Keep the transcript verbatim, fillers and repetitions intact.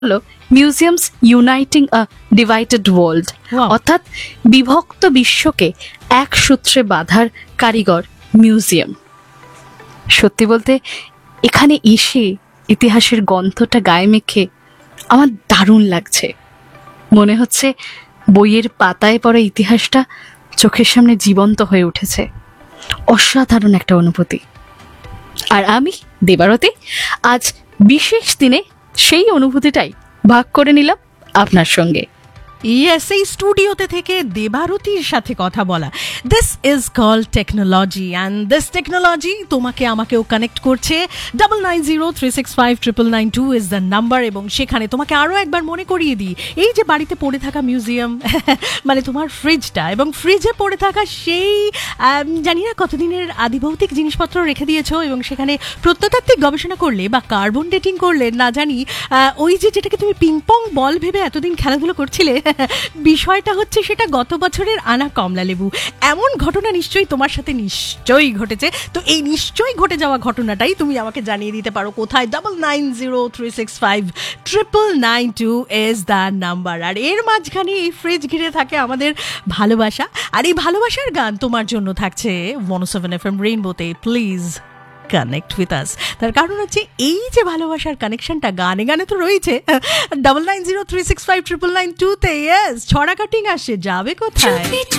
হলো museums uniting আ divided world, Wow. অর্থাৎ বিভক্ত বিশ্বকে এক সূত্রে বাঁধার কারিগর মিউজিয়াম। সত্যি বলতে এখানে এসে ইতিহাসের গন্ধটা গায়ে মেখে আমার দারুণ লাগছে। মনে হচ্ছে বইয়ের পাতায় পড়া ইতিহাসটা চোখের সামনে জীবন্ত হয়ে উঠেছে। অসাধারণ একটা অনুভূতি। আর আমি দেবারতী আজ বিশেষ দিনে সেই অনুভূতিটাই ভাগ করে নিলাম আপনার সঙ্গে। ইয়েস, এই স্টুডিওতে থেকে দেবারতীর সাথে কথা বলা, this is called technology, and this technology তোমাকে আমাকেও কানেক্ট করছে। Double nine zero three six five triple nine two is the number. এবং সেখানে তোমাকে আরও একবার মনে করিয়ে দিই, এই যে বাড়িতে পড়ে থাকা মিউজিয়াম মানে তোমার ফ্রিজটা, এবং ফ্রিজে পড়ে থাকা সেই আম, জানি না কতদিনের আদিভৌতিক জিনিসপত্র রেখে দিয়েছো, এবং সেখানে প্রত্নতাত্ত্বিক গবেষণা করলে বা কার্বন ডেটিং করলে না জানি আহ, ওই যে যেটাকে তুমি পিংপং বল ভেবে এতদিন খেলাধুলো করছিলে, বিষয়টা হচ্ছে সেটা গত বছরের আনা কমলা লেবু। এমন ঘটনা নিশ্চয়ই তোমার সাথে নিশ্চয়ই ঘটেছে। তো এই নিশ্চয়ই ঘটে যাওয়া ঘটনাটাই তুমি আমাকে জানিয়ে দিতে পারো কোথায়। Double nine zero three six five triple nine two is the number. আর এর মাঝখানে এই ফ্রিজ ঘিরে থাকে আমাদের ভালোবাসা, আর এই ভালোবাসার গান তোমার জন্য থাকছে one O seven F M রেইনবোতে। Please connect with us. তার কারণ হচ্ছে এই যে ভালোবাসার কানেকশনটা গানে গানে তো রয়েছে। Double nine zero three six five triple nine টুতে ইয়েস, ছড়া কাটিং আসে, যাবে কোথায়?